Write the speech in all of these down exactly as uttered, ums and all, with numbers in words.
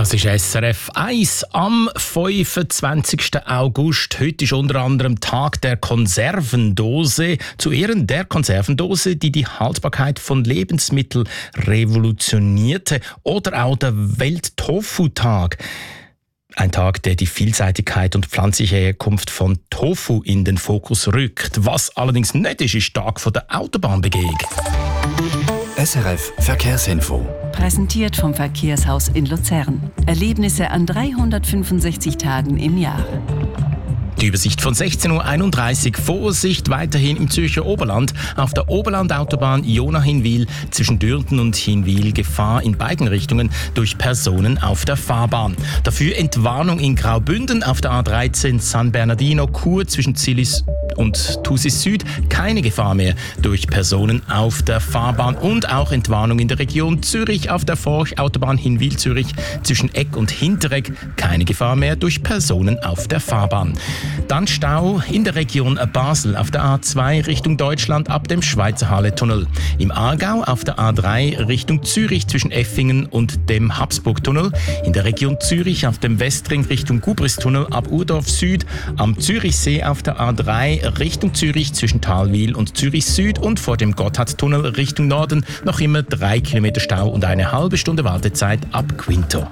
Das ist S R F eins am fünfundzwanzigsten August. Heute ist unter anderem Tag der Konservendose. Zu Ehren der Konservendose, die die Haltbarkeit von Lebensmitteln revolutionierte. Oder auch der Welt-Tofu-Tag. Ein Tag, der die Vielseitigkeit und pflanzliche Herkunft von Tofu in den Fokus rückt. Was allerdings nicht ist, ist Tag von der Autobahnbegehung. S R F Verkehrsinfo. Präsentiert vom Verkehrshaus in Luzern. Erlebnisse an dreihundertfünfundsechzig Tagen im Jahr. Die Übersicht von sechzehn Uhr einunddreißig. Vorsicht weiterhin im Zürcher Oberland. Auf der Oberlandautobahn Jona-Hinwil zwischen Dürnten und Hinwil Gefahr in beiden Richtungen durch Personen auf der Fahrbahn. Dafür Entwarnung in Graubünden auf der A dreizehn San Bernardino Chur zwischen Zillis und Thusis Süd. Keine Gefahr mehr durch Personen auf der Fahrbahn. Und auch Entwarnung in der Region Zürich auf der Forch-Autobahn Hinwil-Zürich zwischen Eck und Hinteregg. Keine Gefahr mehr durch Personen auf der Fahrbahn. Dann Stau in der Region Basel auf der A zwei Richtung Deutschland ab dem Schweizer Halle-Tunnel. Im Aargau auf der A drei Richtung Zürich zwischen Effingen und dem Habsburg-Tunnel. In der Region Zürich auf dem Westring Richtung Gubris-Tunnel ab Urdorf Süd. Am Zürichsee auf der A drei Richtung Zürich zwischen Talwil und Zürich Süd und vor dem Gotthardtunnel Richtung Norden noch immer drei Kilometer Stau und eine halbe Stunde Wartezeit ab Quinto.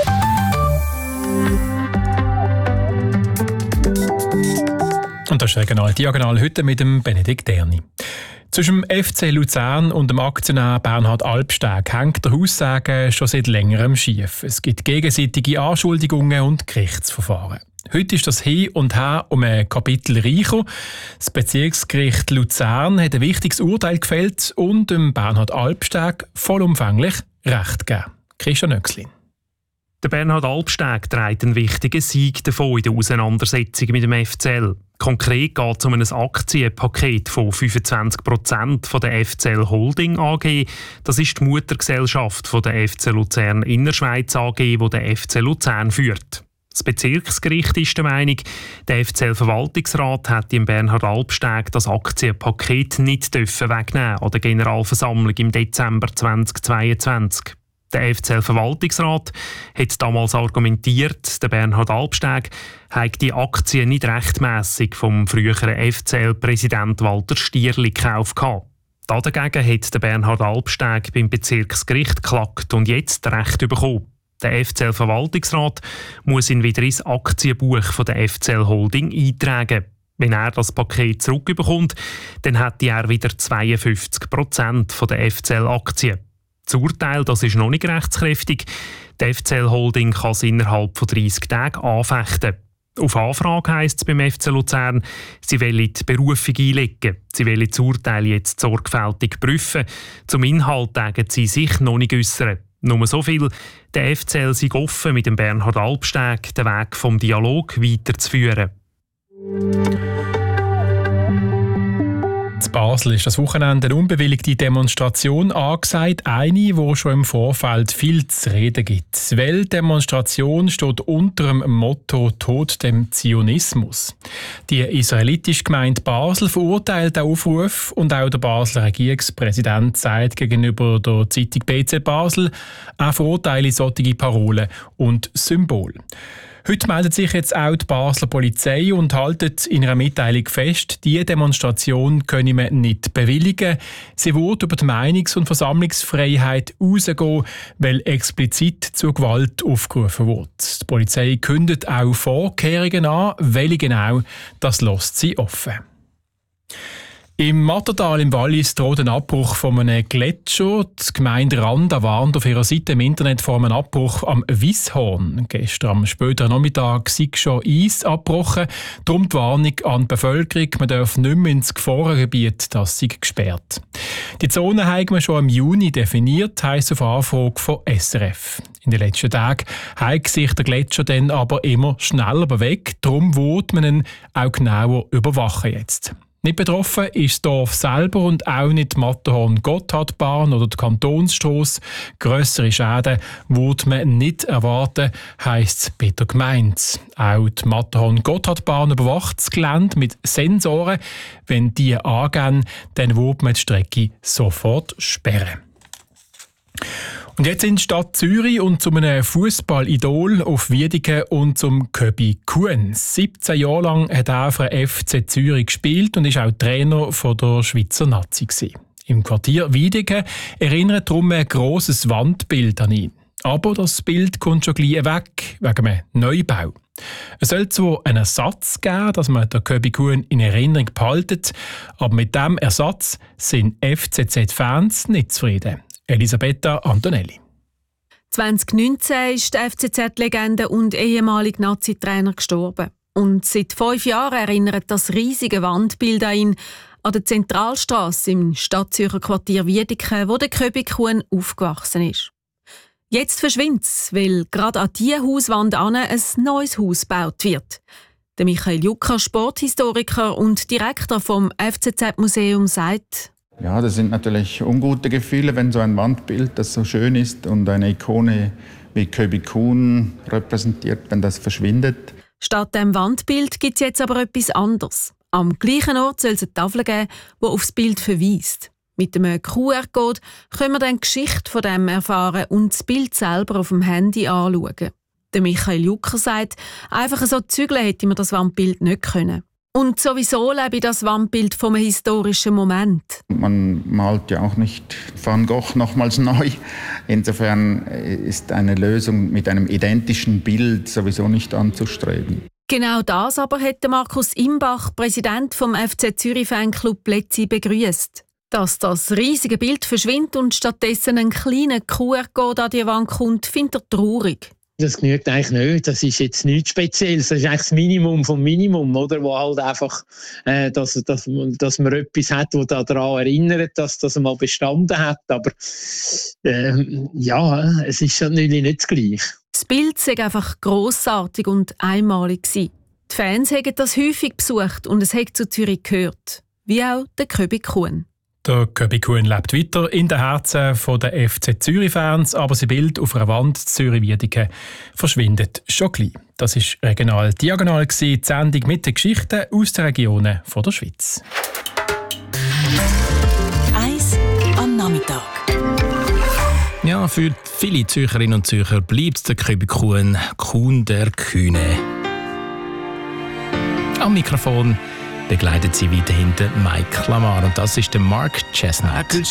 Und das ist Regional Diagonal heute mit dem Benedikt Derni. Zwischen dem F C Luzern und dem Aktionär Bernhard Albsteg hängt der Haussegen schon seit längerem schief. Es gibt gegenseitige Anschuldigungen und Gerichtsverfahren. Heute ist das Hin und Her um ein Kapitel reicher. Das Bezirksgericht Luzern hat ein wichtiges Urteil gefällt und dem Bernhard Albsteg vollumfänglich Recht gegeben. Christian Oechslin. Der Bernhard Albsteg trägt einen wichtigen Sieg davon in der Auseinandersetzung mit dem F C L. Konkret geht es um ein Aktienpaket von fünfundzwanzig Prozent von der F C L Holding A G. Das ist die Muttergesellschaft von der F C Luzern Innerschweiz A G, die der F C Luzern führt. Das Bezirksgericht ist der Meinung, der F C L-Verwaltungsrat hätte dem Bernhard Albsteg das Aktienpaket nicht wegnehmen an der Generalversammlung im Dezember zweitausendzweiundzwanzig. Der F C L-Verwaltungsrat hat damals argumentiert, der Bernhard Albsteg habe die Aktien nicht rechtmässig vom früheren F C L-Präsident Walter Stierli gekauft. Dagegen hat der Bernhard Albsteg beim Bezirksgericht geklagt und jetzt Recht bekommen. Der F C L-Verwaltungsrat muss ihn wieder ins Aktienbuch von der F C L Holding eintragen. Wenn er das Paket zurückbekommt, dann hätte er wieder zweiundfünfzig Prozent von der F C L-Aktien. Das Urteil das ist noch nicht rechtskräftig. Die F C L Holding kann es innerhalb von dreißig Tagen anfechten. Auf Anfrage heisst es beim F C Luzern, sie wollen die Berufung einlegen. Sie wollen das Urteil jetzt sorgfältig prüfen. Zum Inhalt sagen sie sich noch nicht äußern. Nur so viel, der F C L sei offen, mit dem Bernhard Albsteg den Weg vom Dialog weiterzuführen. In Basel ist das Wochenende eine unbewilligte Demonstration angesagt, eine, die schon im Vorfeld viel zu reden gibt. Die Weltdemonstration steht unter dem Motto «Tod dem Zionismus». Die israelitische Gemeinde Basel verurteilt den Aufruf und auch der Basler Regierungspräsident sagt gegenüber der Zeitung B Z Basel, er verurteile solche Parolen und Symbole. Heute meldet sich jetzt auch die Basler Polizei und haltet in einer Mitteilung fest, diese Demonstration könne man nicht bewilligen. Sie würde über die Meinungs- und Versammlungsfreiheit hinausgehen, weil explizit zur Gewalt aufgerufen wird. Die Polizei kündet auch Vorkehrungen an, welche genau, das lässt sie offen. Im Mattertal im Wallis droht ein Abbruch von einem Gletscher. Die Gemeinde Randa warnt auf ihrer Seite im Internet vor einem Abbruch am Wisshorn. Gestern am späteren Nachmittag sei schon Eis abgebrochen. Darum die Warnung an die Bevölkerung, man darf nicht mehr ins Gefahrengebiet, das sei gesperrt. Die Zone haben wir schon im Juni definiert, heisst auf Anfrage von S R F. In den letzten Tagen hat sich der Gletscher dann aber immer schneller bewegt. Darum wird man ihn auch genauer überwachen jetzt. Nicht betroffen ist das Dorf selber und auch nicht die Matterhorn-Gotthardbahn oder die Kantonsstrasse. Grössere Schäden würde man nicht erwarten, heisst es bei der Gemeinde. Auch die Matterhorn-Gotthardbahn überwacht das Gelände mit Sensoren. Wenn die angehen, dann würde man die Strecke sofort sperren. Und jetzt in die Stadt Zürich und zu einem Fußball-Idol auf Wiedeke und zum Köbi Kuhn. siebzehn Jahre lang hat er für den F C Zürich gespielt und ist auch Trainer von der Schweizer Nazi gewesen. Im Quartier Wiedeke erinnert darum ein grosses Wandbild an ihn. Aber das Bild kommt schon gleich weg, wegen einem Neubau. Es soll zwar einen Ersatz geben, dass man den Köbi Kuhn in Erinnerung behaltet, aber mit diesem Ersatz sind F C Z-Fans nicht zufrieden. Elisabetta Antonelli. zwanzig neunzehn ist die F C Z-Legende und ehemalige Nazi-Trainer gestorben. Und seit fünf Jahren erinnert das riesige Wandbild an ihn an der Zentralstrasse im Stadtzürcher Quartier Wiedeke, wo der Köbi Kuhn aufgewachsen ist. Jetzt verschwindet es, weil gerade an diese Hauswand an ein neues Haus gebaut wird. Der Michael Jucker, Sporthistoriker und Direktor vom F C Z-Museum, sagt: Ja, das sind natürlich ungute Gefühle, wenn so ein Wandbild, das so schön ist und eine Ikone wie Köbi Kuhn repräsentiert, wenn das verschwindet. Statt dem Wandbild gibt es jetzt aber etwas anderes. Am gleichen Ort soll es eine Tafel geben, die auf das Bild verweist. Mit einem Q R-Code können wir dann die Geschichte von dem erfahren und das Bild selber auf dem Handy anschauen. Der Michael Jucker sagt, einfach so zügeln hätte man das Wandbild nicht können. Und sowieso lebe das Wandbild von einem historischen Moment. Man malt ja auch nicht Van Gogh nochmals neu. Insofern ist eine Lösung mit einem identischen Bild sowieso nicht anzustreben. Genau das aber hat Markus Imbach, Präsident vom F C Zürich Fanclub Plätzi, begrüßt. Dass das riesige Bild verschwindet und stattdessen ein kleiner Q R-Code an die Wand kommt, findet er traurig. Das genügt eigentlich nicht. Das ist jetzt nichts Spezielles. Das ist eigentlich das Minimum vom Minimum, oder? Wo halt einfach, äh, dass, dass, dass man etwas hat, das daran erinnert, dass das mal bestanden hat. Aber äh, ja, es ist natürlich nicht das Gleiche. Das Bild war einfach grossartig und einmalig gewesen. Die Fans haben das häufig besucht und es hat zu Zürich gehört. Wie auch der Köbi Kuhn. Der Köbi Kuhn lebt weiter in den Herzen der F C Zürich-Fans, aber sein Bild auf einer Wand Zürich-Wiedeke verschwindet schon gleich. Das war regional diagonal, die Sendung mit den Geschichten aus den Regionen der Schweiz. Eis am Nachmittag. Ja, für viele Zürcherinnen und Zürcher bleibt der Köbi Kuhn Kuhn der Kühne. Am Mikrofon begleitet sie weiterhin Mike Lamar und das ist der Mark Chestnut.